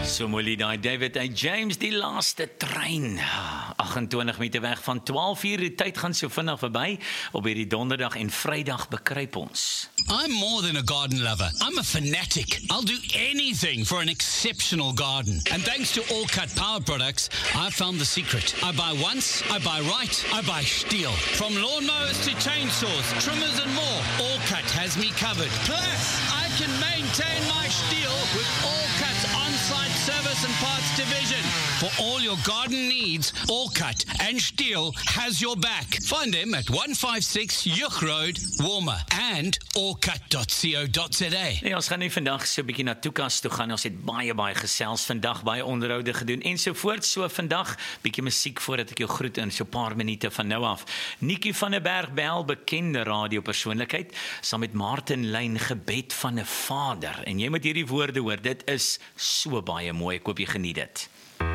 So mooi daai David A. James, die laaste trein. 28 meter weg van 12 uur, die tyd gaan so vinnig verby. Op hierdie donderdag en vrydag bekruip ons. I'm more than a garden lover. I'm a fanatic. I'll do anything for an exceptional garden. And thanks to All Cut Power products, I found the secret. I buy once, I buy right, I buy Stihl. From lawnmowers to chainsaws, trimmers and more, All Cut has me covered. Plus, I can maintain my Stihl with All Cut's on-site service and parts division. For all your garden needs, All Cut and Stihl has your back. Find them at 156 Yuch Road, Warmer, and allcut.co.za. Nee, ons gaan nie vandag so 'n bietjie na Toekas toe gaan. Ons het baie gesels vandag, baie onderhoude gedoen ensovoorts. So vandag bietjie musiek voordat ek jou groet in so 'n paar minute van nou af. Nikkie van der Berg bel, bekende radiopersoonlikheid, saam met Martin Lyn, gebed van 'n vader. En jy moet hierdie woorde hoor. Dit is so baie mooi. Ek hoop jy geniet dit.